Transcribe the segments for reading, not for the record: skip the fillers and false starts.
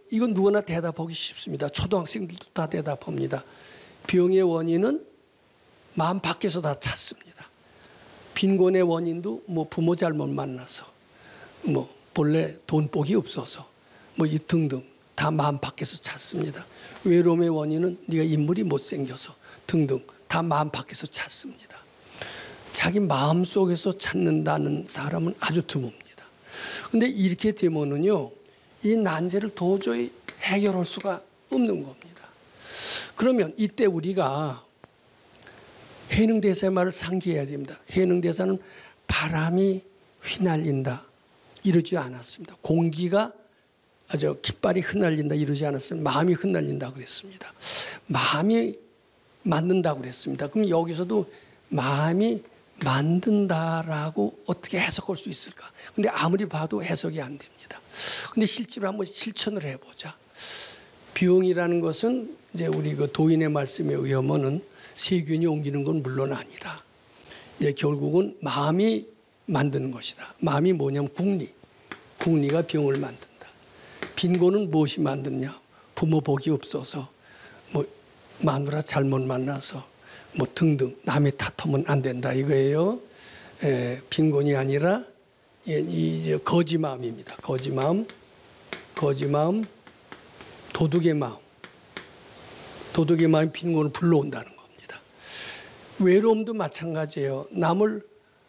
이건 누구나 대답하기 쉽습니다. 초등학생들도 다 대답합니다. 병의 원인은 마음 밖에서 다 찾습니다. 빈곤의 원인도 뭐 부모 잘못 만나서, 뭐 본래 돈복이 없어서, 뭐 이 등등 다 마음 밖에서 찾습니다. 외로움의 원인은 네가 인물이 못생겨서 등등 다 마음 밖에서 찾습니다. 자기 마음 속에서 찾는다는 사람은 아주 드뭅니다. 그런데 이렇게 되면은요, 이 난제를 도저히 해결할 수가 없는 겁니다. 그러면 이때 우리가 해능대사의 말을 상기해야 됩니다. 해능대사는 바람이 휘날린다 이러지 않았습니다. 공기가 깃발이 흩날린다 이러지 않았습니다. 마음이 흩날린다 그랬습니다. 마음이 만든다 그랬습니다. 그럼 여기서도 마음이 만든다라고 어떻게 해석할 수 있을까? 근데 아무리 봐도 해석이 안 됩니다. 근데 실제로 한번 실천을 해보자. 병이라는 것은 이제 우리 그 도인의 말씀에 의하면은 세균이 옮기는 건 물론 아니다. 이제 결국은 마음이 만드는 것이다. 마음이 뭐냐면 국리. 국리가 병을 만든다. 빈곤은 무엇이 만드느냐? 부모 복이 없어서, 뭐 마누라 잘못 만나서, 뭐 등등 남의 탓하면 안 된다 이거예요. 빈곤이 아니라 이 거지 마음입니다. 거지 마음, 도둑의 마음. 도둑의 마음이 빈곤을 불러온다는 겁니다. 외로움도 마찬가지예요. 남을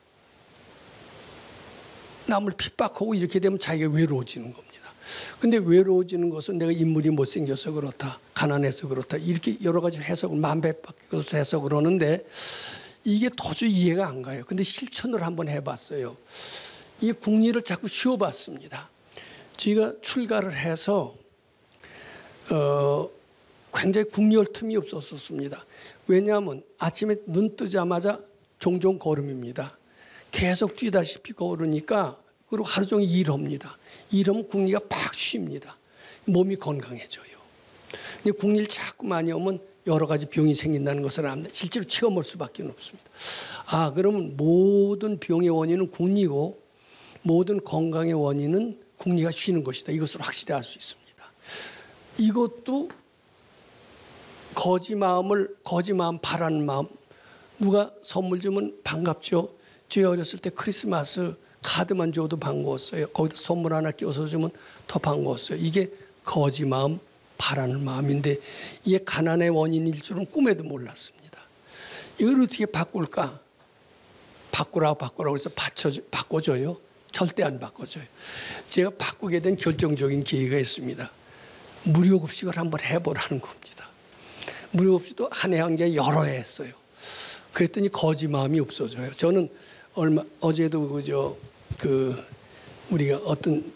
핍박하고 이렇게 되면 자기가 외로워지는 겁니다. 근데 외로워지는 것은 내가 인물이 못생겨서 그렇다, 가난해서 그렇다, 이렇게 여러 가지 해석을 만배바뀌어서 해석을 하는데 이게 도저히 이해가 안 가요. 근데 실천을 한번 해봤어요. 이 국리를 자꾸 쉬어봤습니다. 제가 출가를 해서 굉장히 국리할 틈이 없었습니다. 왜냐하면 아침에 눈 뜨자마자 종종 걸음입니다. 계속 뛰다시피 걸으니까 그리고 하루 종일 일합니다. 일하면 국리가 팍 쉽니다. 몸이 건강해져요. 근데 국리를 자꾸 많이 하면 여러 가지 병이 생긴다는 것을 압니다. 실제로 체험할 수밖에 없습니다. 그러면 모든 병의 원인은 국리고 모든 건강의 원인은 국리가 쉬는 것이다. 이것을 확실히 알 수 있습니다. 이것도 거지 마음 바라는 마음. 누가 선물 주면 반갑죠. 제 어렸을 때 크리스마스 카드만 줘도 반가웠어요. 거기다 선물 하나 껴서 주면 더 반가웠어요. 이게 거지 마음, 바라는 마음인데 이게 가난의 원인일 줄은 꿈에도 몰랐습니다. 이걸 어떻게 바꿀까? 바꾸라고 해서 바꿔줘요? 절대 안 바꿔줘요. 제가 바꾸게 된 결정적인 계기가 있습니다. 무료급식을 한번 해보라는 겁니다. 무료급식도 한 해 한 게 여러 해 했어요. 그랬더니 거지 마음이 없어져요. 저는 어제도 우리가 어떤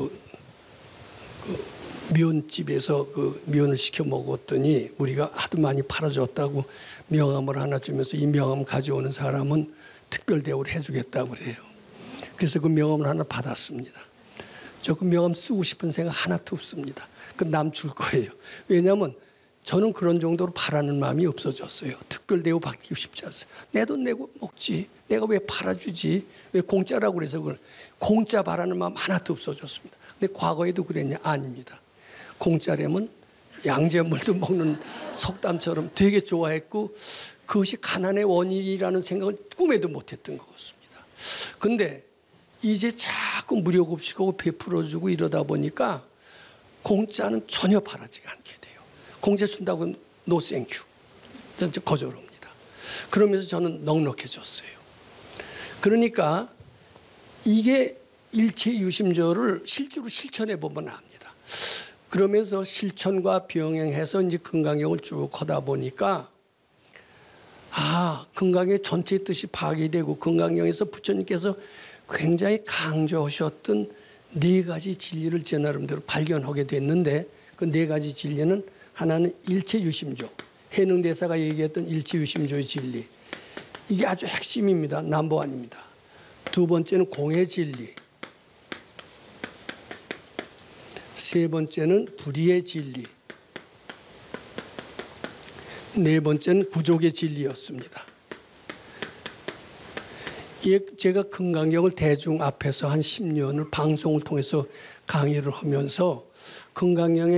면집에서 면을 시켜 먹었더니 우리가 하도 많이 팔아줬다고 명함을 하나 주면서 이 명함 가져오는 사람은 특별 대우를 해주겠다고 그래요. 그래서 그 명함을 하나 받았습니다. 저 그 명함 쓰고 싶은 생각 하나도 없습니다. 그 남 줄 거예요. 왜냐하면 저는 그런 정도로 바라는 마음이 없어졌어요. 특별 대우 받기 쉽지 않습니다. 내 돈 내고 먹지. 내가 왜 팔아주지? 왜 공짜라고 그래서 그걸 공짜 바라는 마음 하나도 없어졌습니다. 근데 과거에도 그랬냐? 아닙니다. 공짜라면 양잿물도 먹는 속담처럼 되게 좋아했고 그것이 가난의 원인이라는 생각을 꿈에도 못했던 것 같습니다. 근데 이제 자꾸 무료급식하고 베풀어주고 이러다 보니까 공짜는 전혀 바라지가 않게 돼요. 공짜 준다고 노 땡큐. 거절합니다. 그러면서 저는 넉넉해졌어요. 그러니까 이게 일체유심조를 실제로 실천해 보면 압니다. 그러면서 실천과 병행해서 이제 건강경을 쭉 하다 보니까 건강의 전체의 뜻이 파괴되고 건강경에서 부처님께서 굉장히 강조하셨던 4가지 진리를 제 나름대로 발견하게 됐는데 그 4가지 진리는 하나는 일체유심조, 해능대사가 얘기했던 일체유심조의 진리. 이게 아주 핵심입니다. 넘버원입니다. 2번째는 공의 진리. 3번째는 불의의 진리. 4번째는 부족의 진리였습니다. 제가 건강경을 대중 앞에서 한 10년을 방송을 통해서 강의를 하면서 건강형의